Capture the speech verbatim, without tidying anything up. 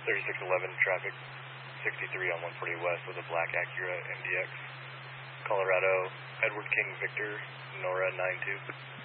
thirty-six eleven traffic, sixty-three on one forty West with a black Acura M D X. Colorado, Edward King Victor, Nora nine two.